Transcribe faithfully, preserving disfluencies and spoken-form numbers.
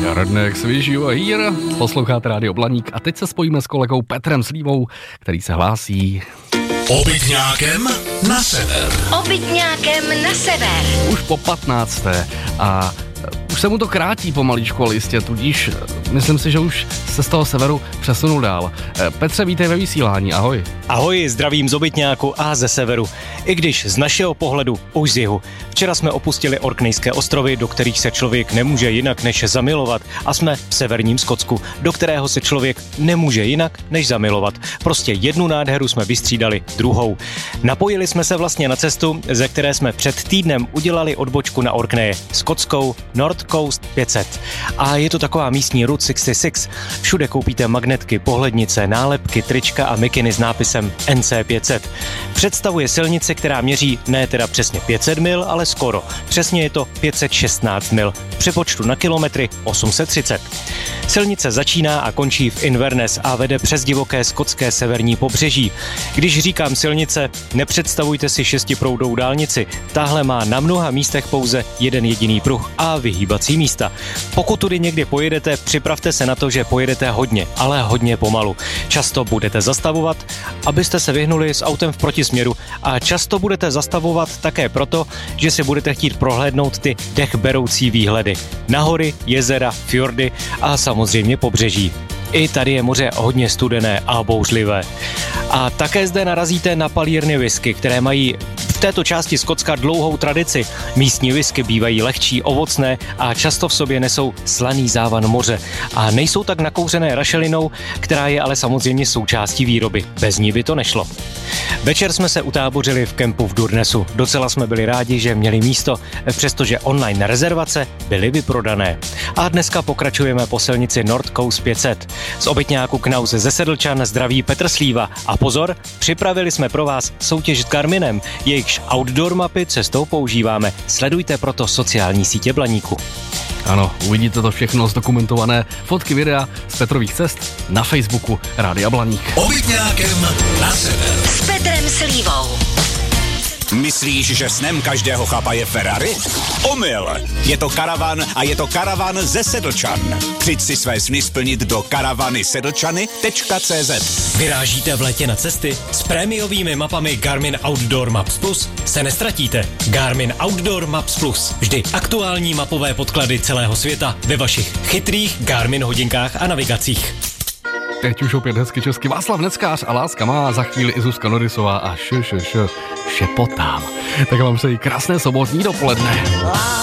Redneck Wish You Were Here, posloucháte Rádio Blaník a teď se spojíme s kolegou Petrem Slívou, který se hlásí... Obytňákem na sever. Obytňákem na sever. Už po patnácté a už se mu to krátí pomaličku, ale jistě, tudíž myslím si, že už se z toho severu přesunul dál. Petře, vítej ve vysílání, ahoj. Ahoj, zdravím z Obytňáku a ze severu. I když z našeho pohledu už z jihu. Včera jsme opustili Orkneyské ostrovy, do kterých se člověk nemůže jinak než zamilovat, a jsme v severním Skotsku, do kterého se člověk nemůže jinak než zamilovat. Prostě jednu nádheru jsme vystřídali druhou. Napojili jsme se vlastně na cestu, ze které jsme před týdnem udělali odbočku na Orkneje, skotskou North Coast pět set. A je to taková místní Route šedesát šest. Všude koupíte magnetky, pohlednice, nálepky, trička a mikiny s nápisem N C pět set. Představuje silnici, která měří ne teda přesně pět set mil, ale skoro. Přesně je to pět set šestnáct mil. V přepočtu na kilometry osm set třicet. Silnice začíná a končí v Inverness a vede přes divoké skotské severní pobřeží. Když říkám silnice, nepředstavujte si šestiproudou dálnici. Tahle má na mnoha místech pouze jeden jediný pruh a vyhýbací místa. Pokud tudy někdy pojedete, připravte se na to, že pojedete hodně, ale hodně pomalu. Často budete zastavovat, abyste se vyhnuli s autem v protisměru, a často budete zastavovat také proto, že si budete chtít prohlédnout ty dechberoucí výhledy. Na hory, jezera, fjordy a samozřejmě pobřeží. I tady je moře hodně studené a bouřlivé. A také zde narazíte na palírny whisky, které mají v této části Skotska dlouhou tradici. Místní whisky bývají lehčí, ovocné a často v sobě nesou slaný závan moře. A nejsou tak nakouřené rašelinou, která je ale samozřejmě součástí výroby. Bez ní by to nešlo. Večer jsme se utábořili v kempu v Durnesu. Docela jsme byli rádi, že měli místo, přestože online rezervace byly vyprodané. A dneska pokračujeme po silnici North Coast pět set. Z Obytňáku Knaus ze Sedlčan zdraví Petr Slíva. A pozor, připravili jsme pro vás soutěž s Garminem. Jejichž outdoor mapy cestou používáme. Sledujte proto sociální sítě Blaníku. Ano, uvidíte to všechno zdokumentované, fotky, videa z Petrových cest na Facebooku Rádia Blaník. Obytňákem na sever. S Petrem Slívou. Myslíš, že snem každého chlapa je Ferrari? Omyl! Je to karavan a je to karavan ze Sedlčan. Přijď si své sny splnit do karavany sedlčany tečka cé zet. Vyrážíte v létě na cesty? S prémiovými mapami Garmin Outdoor Maps Plus se nestratíte. Garmin Outdoor Maps Plus. Vždy aktuální mapové podklady celého světa ve vašich chytrých Garmin hodinkách a navigacích. Teď už opět hezky česky Václav Neckář a Láska má, za chvíli i Zuzka Norisová a š, š, š, šepotám. Tak vám přeji krásné sobotní dopoledne.